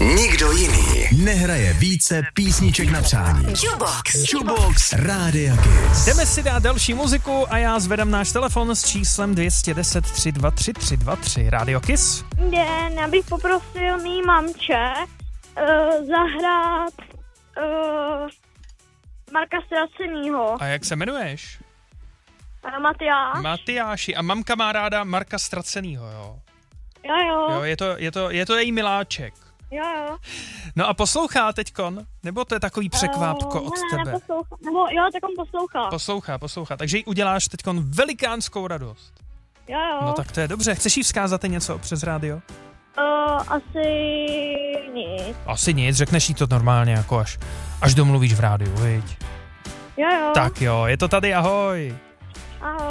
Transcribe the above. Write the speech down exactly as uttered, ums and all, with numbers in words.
Nikdo jiný nehraje více písniček na přání. Jukebox. Jukebox Rádia Kiss. Jdeme si dát další muziku a já zvedám náš telefon s číslem dvě deset tři dva tři tři dva tři. Radio Kiss. Den, já bych poprosil mý mamče uh, zahrát uh, Marka Ztracenýho. A jak se jmenuješ? Uh, Matyáš. Matyáši. A mamka má ráda Marka Ztracenýho, jo? Jo, jo. Jo, je to, je to, je to její miláček. Jo, jo. No a poslouchá teďkon? Nebo to je takový překvápko Uh, od ne, tebe? Neposlouchá. Nebo jo, tak on poslouchá. Poslouchá, poslouchá. Takže jí uděláš teďkon velikánskou radost. Jo, jo. No tak to je dobře. Chceš jí vzkázat něco přes rádio? Uh, asi nic. Asi nic, řekneš jí to normálně, jako až, až domluvíš v rádiu, viď? Jo, jo. Tak jo, je to tady, ahoj. Ahoj.